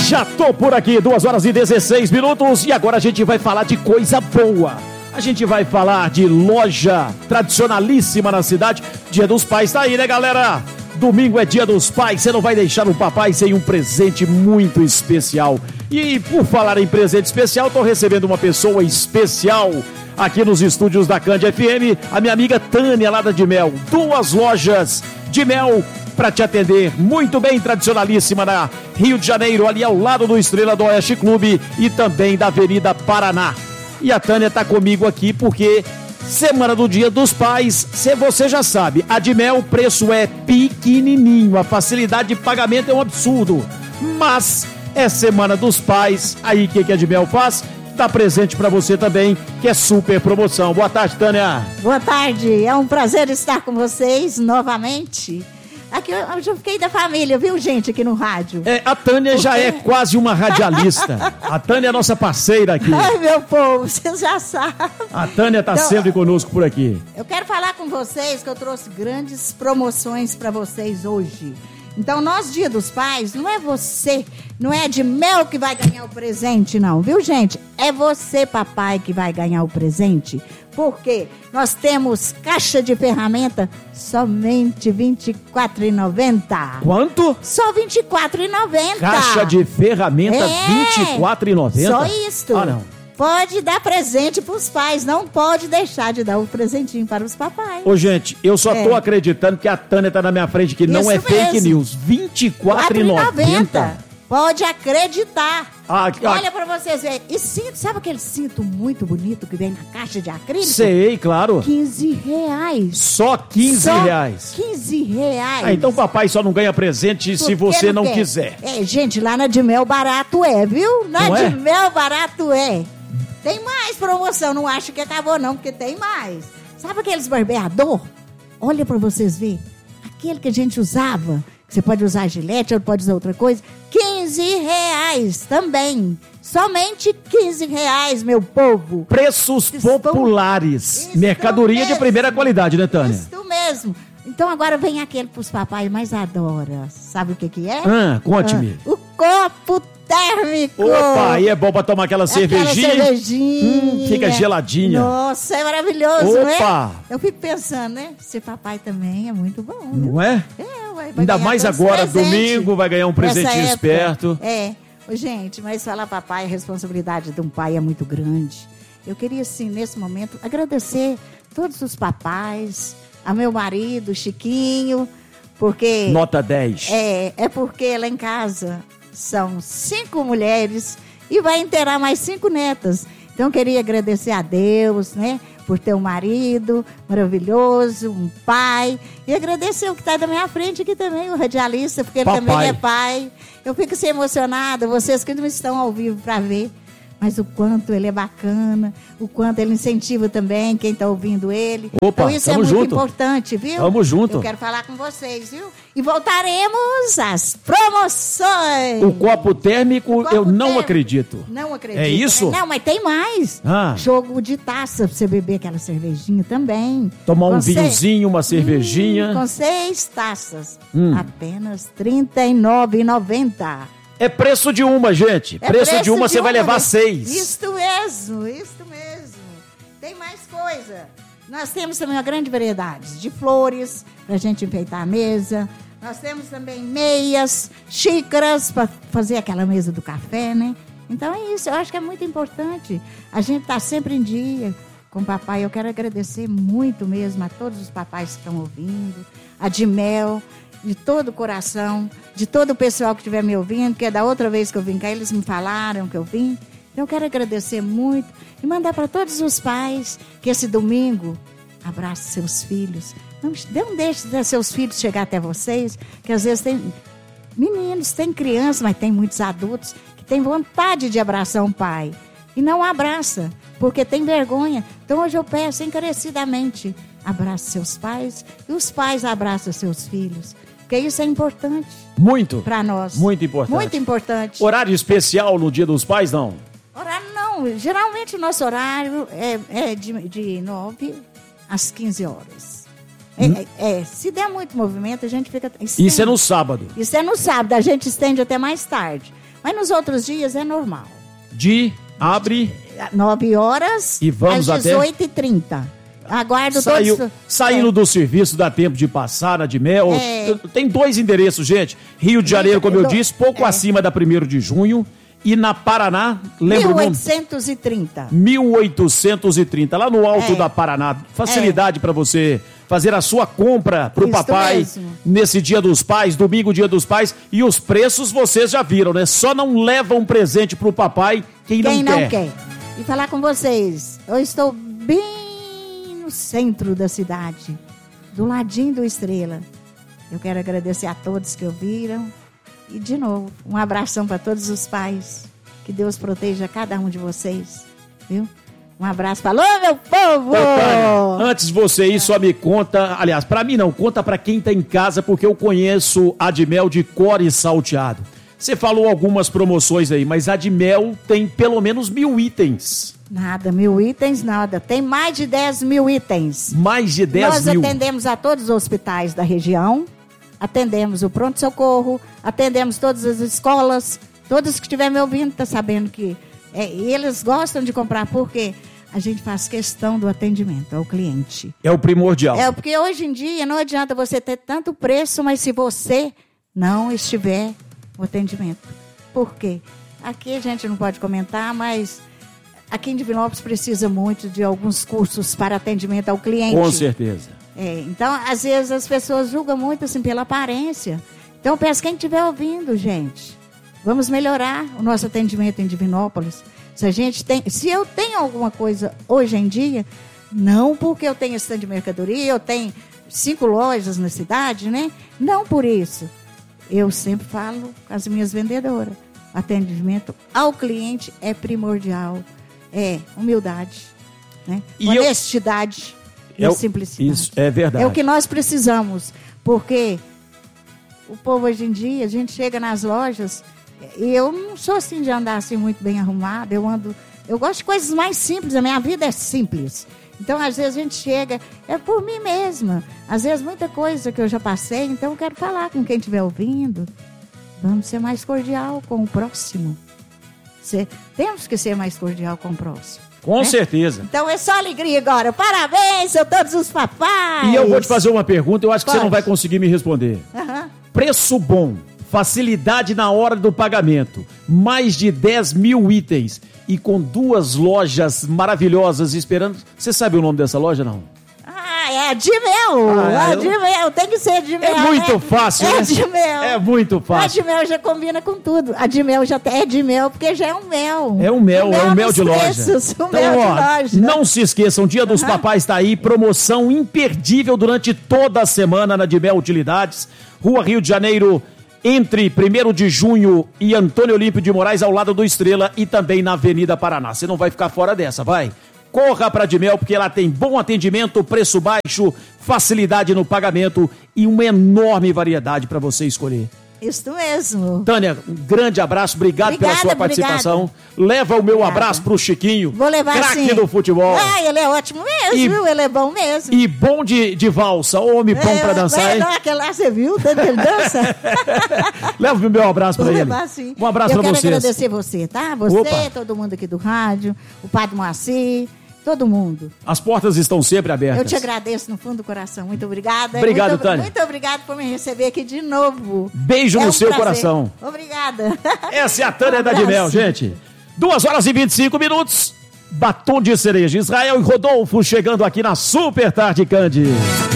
Já tô por aqui, 2h16 e agora a gente vai falar de coisa boa. A gente vai falar de loja tradicionalíssima na cidade. Dia dos Pais tá aí, né, galera? Domingo é Dia dos Pais, você não vai deixar o papai sem um presente muito especial. E por falar em presente especial, tô recebendo uma pessoa especial aqui nos estúdios da Cândia FM, a minha amiga Tânia, lá da Dimel. 2 lojas de mel para te atender muito bem, tradicionalíssima na Rio de Janeiro, ali ao lado do Estrela do Oeste Clube e também da Avenida Paraná. E a Tânia tá comigo aqui porque semana do Dia dos Pais, você já sabe, a Dimel o preço é pequenininho, a facilidade de pagamento é um absurdo, mas é semana dos pais, aí o que a Dimel faz? Dá presente pra você também, que é super promoção. Boa tarde, Tânia. Boa tarde, é um prazer estar com vocês novamente. Aqui eu já fiquei da família, viu, gente, aqui no rádio. A Tânia já é quase uma radialista. A Tânia é nossa parceira aqui. Ai, meu povo, vocês já sabem. A Tânia tá sempre conosco por aqui. Eu quero falar com vocês que eu trouxe grandes promoções pra vocês hoje. Então, nosso Dia dos Pais, não é você, não é a Dimel que vai ganhar o presente, não, viu, gente? É você, papai, que vai ganhar o presente. Por quê? Nós temos caixa de ferramenta somente R$ 24,90. Quanto? Só R$ 24,90. Caixa de ferramenta R$ 24,90? Só isso. Ah, não. Pode dar presente pros pais, não pode deixar de dar o presentinho para os papais. Ô, gente, eu só tô acreditando que a Tânia tá na minha frente, que não é fake news. R$ 24,90. Pode acreditar. Olha Olha pra vocês verem. E cinto, sabe aquele cinto muito bonito que vem na caixa de acrílico? Sei, claro. R$15. Só R$15. R$15. Então papai só não ganha presente se você não quiser. Gente, lá na Dimel barato viu? Na Dimel barato Tem mais promoção, não acho que acabou não, porque tem mais. Sabe aqueles barbeador? Olha pra vocês verem. Aquele que a gente usava, que você pode usar gilete ou pode usar outra coisa, R$15 também. Somente R$15, meu povo. Preços populares. Mercadoria de primeira qualidade, né, Tânia? Isso mesmo. Então agora vem aquele pros papais mais adora. Sabe o que é? Conte-me. O copo térmico. Opa, aí é bom pra tomar aquela cervejinha. Fica geladinha. Nossa, é maravilhoso, Opa. não é? Eu fico pensando, né? Ser papai também é muito bom. Não é? Ué. Ainda mais agora, domingo, vai ganhar um presentinho esperto. Gente, mas falar papai, a responsabilidade de um pai é muito grande. Eu queria, assim, nesse momento, agradecer todos os papais, a meu marido, Chiquinho, porque... Nota 10. É porque lá em casa são 5 mulheres e vai inteirar mais 5 netas. Então, eu queria agradecer a Deus, né? Por ter um marido maravilhoso, um pai. E agradecer o que está da minha frente aqui também, o radialista, porque ele também é pai. Eu fico assim emocionada, vocês que não estão ao vivo para ver. Mas o quanto ele é bacana, o quanto ele incentiva também quem está ouvindo ele. Opa, então isso é muito importante, viu? Tamo junto. Eu quero falar com vocês, viu? E voltaremos às promoções. O copo térmico, eu não acredito. Não acredito. É isso? Não, mas tem mais. Jogo de taça, pra você beber aquela cervejinha também. Tomar um vinhozinho, uma cervejinha. Com 6 taças. Apenas R$ 39,90. É preço de uma, gente. Preço de uma, você vai levar 6. Isso mesmo. Tem mais coisa. Nós temos também uma grande variedade de flores pra gente enfeitar a mesa. Nós temos também meias, xícaras para fazer aquela mesa do café, né? Então é isso, eu acho que é muito importante. A gente tá sempre em dia com o papai. Eu quero agradecer muito mesmo a todos os papais que estão ouvindo, a Dimel, de todo o coração, de todo o pessoal que estiver me ouvindo, porque da outra vez que eu vim cá, eles me falaram que eu vim. Então eu quero agradecer muito e mandar para todos os pais que esse domingo abrace seus filhos. Não deixe seus filhos chegar até vocês, que às vezes tem meninos, tem crianças, mas tem muitos adultos que têm vontade de abraçar um pai e não abraça, porque tem vergonha. Então hoje eu peço encarecidamente, abrace seus pais e os pais abraçam seus filhos. Porque isso é importante. Muito. Para nós. Muito importante. Muito importante. Horário especial no Dia dos Pais, não? Horário não. Geralmente o nosso horário é de 9 às 15 horas. Se der muito movimento, a gente fica... Isso é no sábado? Isso é no sábado. A gente estende até mais tarde. Mas nos outros dias é normal. Abre 9 horas e vamos às 18h30. Aguardo todos. Saindo do serviço, dá tempo de passar na Dimel. Tem 2 endereços, gente. Rio de Janeiro, como eu disse, pouco acima da 1º de junho. E na Paraná, lembra 1830. 1830, lá no alto da Paraná. Facilidade para você fazer a sua compra pro papai mesmo. Nesse Dia dos Pais, domingo, Dia dos Pais. E os preços vocês já viram, né? Só não levam um presente pro papai quem não quer. E falar com vocês, eu estou bem no centro da cidade, do ladinho do Estrela. Eu quero agradecer a todos que ouviram. E, de novo, um abração para todos os pais. Que Deus proteja cada um de vocês. Viu? Um abraço. Falou, meu povo! Tânia, antes de você ir, só me conta... Aliás, para mim não, conta para quem tá em casa, porque eu conheço a Dimel de cor e salteado. Você falou algumas promoções aí, mas a Dimel tem pelo menos 1.000 itens. Nada, 1.000 itens, nada. Tem mais de 10.000 itens. Mais de 10.000. Nós atendemos a todos os hospitais da região. Atendemos o pronto-socorro, atendemos todas as escolas, todos que estiverem me ouvindo estão sabendo que eles gostam de comprar, porque a gente faz questão do atendimento ao cliente. É o primordial. Porque hoje em dia não adianta você ter tanto preço, mas se você não estiver no atendimento. Por quê? Aqui a gente não pode comentar, mas aqui em Divinópolis precisa muito de alguns cursos para atendimento ao cliente. Com certeza. Então, às vezes, as pessoas julgam muito assim pela aparência. Então, eu peço quem estiver ouvindo, gente, vamos melhorar o nosso atendimento em Divinópolis. Se eu tenho alguma coisa hoje em dia, não porque eu tenho stand de mercadoria, eu tenho 5 lojas na cidade, né? Não por isso. Eu sempre falo com as minhas vendedoras. Atendimento ao cliente é primordial. É humildade, né? Honestidade. E simplicidade. Isso é verdade. É o que nós precisamos, porque o povo hoje em dia, a gente chega nas lojas, e eu não sou assim de andar assim muito bem arrumada, eu gosto de coisas mais simples, a minha vida é simples. Então, às vezes a gente chega, é por mim mesma, às vezes muita coisa que eu já passei, então eu quero falar com quem estiver ouvindo, vamos ser mais cordial com o próximo. Temos que ser mais cordial com o próximo. Com certeza. Então é só alegria agora. Parabéns a todos os papais. E eu vou te fazer uma pergunta, eu acho que você não vai conseguir me responder. Preço bom, facilidade na hora do pagamento, mais de 10.000 itens e com 2 lojas maravilhosas esperando. Você sabe o nome dessa loja, não? É a Dimel. A Dimel, tem que ser a Dimel. É muito fácil, né? É a Dimel. É muito fácil. A Dimel já combina com tudo. A Dimel já é Dimel, porque já é um mel. É um mel, é um mel de loja. Então, mel de loja. Não se esqueçam, Dia dos Papais está aí, promoção imperdível durante toda a semana na Dimel Utilidades, Rua Rio de Janeiro, entre 1º de junho e Antônio Olímpio de Moraes, ao lado do Estrela, e também na Avenida Paraná. Você não vai ficar fora dessa, vai? Corra para a Dimel, porque ela tem bom atendimento, preço baixo, facilidade no pagamento e uma enorme variedade para você escolher. Isso mesmo. Tânia, um grande abraço, obrigado pela sua participação. Leva o meu abraço pro Chiquinho. Vou levar, craque do futebol. Ele é ótimo mesmo, viu? Ele é bom mesmo. E bom de valsa, homem bom pra dançar, hein? Aquele lá, você viu? Tanto que ele dança. Leva o meu abraço pra ele. Levar, sim. Um abraço pra vocês. Eu quero agradecer você, tá? Você, todo mundo aqui do rádio, o Padre Moacir, todo mundo. As portas estão sempre abertas. Eu te agradeço no fundo do coração. Muito obrigada. Obrigado, Tânia. Muito obrigada por me receber aqui de novo. Beijo no seu coração. Obrigada. Essa é a Tânia da Dimel, gente. 2h25. Batom de cereja. Israel e Rodolfo chegando aqui na Super Tarde Candy.